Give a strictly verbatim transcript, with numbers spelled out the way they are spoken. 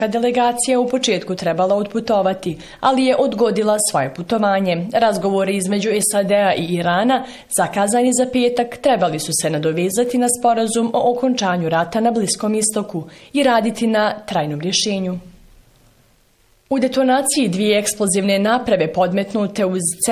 Delegacija u početku trebala otputovati, ali je odgodila svoje putovanje. Razgovori između S A D-a i Irana, zakazani za petak, trebali su se nadovezati na sporazum o okončanju rata na Bliskom istoku i raditi na trajnom rješenju. U detonaciji dvije eksplozivne naprave podmetnute uz